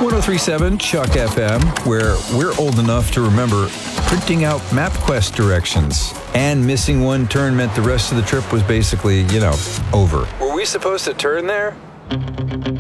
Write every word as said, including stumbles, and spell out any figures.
ten thirty-seven Chuck F M, where we're old enough to remember printing out MapQuest directions. And missing one turn meant the rest of the trip was basically, you know, over. Were we supposed to turn there?